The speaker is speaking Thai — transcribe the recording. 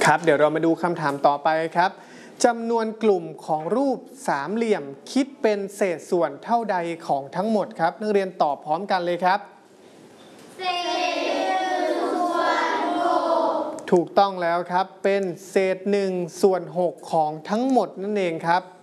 ครับเดี๋ยวเรามาดูคำถามต่อไปครับจำนวนกลุ่มของรูปสามเหลี่ยมคิดเป็นเศษส่วนเท่าใดของทั้งหมดครับนักเรียนตอบพร้อมกันเลยครับเศษ1/6ถูกต้องแล้วครับเป็นเศษ1/6ของทั้งหมดนั่นเองครับ